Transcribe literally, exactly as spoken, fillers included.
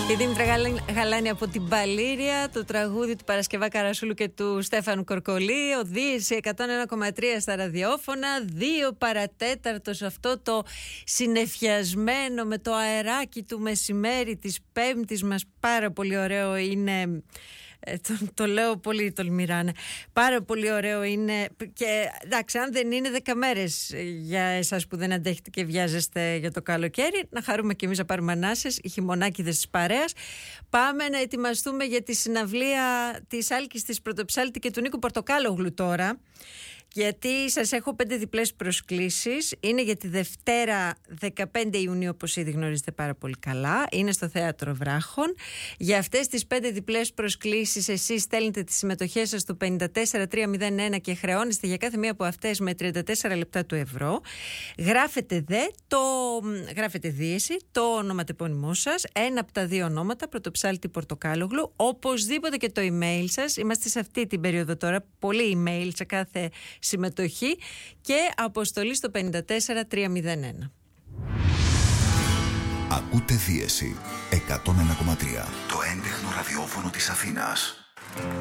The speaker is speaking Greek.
Η Δήμητρα Γαλάνη από την Παλήρια, το τραγούδι του Παρασκευά Καρασούλου και του Στέφανου Κορκολί, οδήγησε εκατόν ένα κόμμα τρία στα ραδιόφωνα, δύο παρατέταρτο σε αυτό το συννεφιασμένο με το αεράκι του μεσημέρι της Πέμπτης μας. Πάρα πολύ ωραίο είναι. Ε, το, το λέω πολύ τολμηρά, ναι. Πάρα πολύ ωραίο είναι. Και εντάξει, αν δεν είναι δέκα μέρες για εσάς που δεν αντέχετε και βιάζεστε για το καλοκαίρι, να χαρούμε κι εμείς να πάρουμε ανάσες, οι χειμωνάκηδες της παρέας. Πάμε να ετοιμαστούμε για τη συναυλία της Άλκης της Πρωτοψάλτη και του Νίκου Πορτοκάλογλου τώρα. Γιατί σας έχω πέντε διπλές προσκλήσεις. Είναι για τη Δευτέρα δεκαπέντε Ιουνίου, όπως ήδη γνωρίζετε πάρα πολύ καλά. Είναι στο Θέατρο Βράχων. Για αυτές τις πέντε διπλές προσκλήσεις εσείς στέλνετε τις συμμετοχές σας στο πέντε τέσσερα τρία μηδέν ένα και χρεώνεστε για κάθε μία από αυτές με τριάντα τέσσερα λεπτά του ευρώ. Γράφετε δε, το, γράφετε δίεση, το ονοματεπώνυμό σας, ένα από τα δύο ονόματα, Πρωτοψάλτη Πορτοκάλογλου, οπωσδήποτε και το email σας. Είμαστε σε αυτή την περίοδο τώρα, πολύ email σε κάθε συμμετοχή και αποστολή στο πέντε τέσσερα τρία μηδέν ένα. Ακούτε Δίεση εκατόν ένα κόμμα τρία, το έντεχνο ραδιόφωνο της Αθήνας.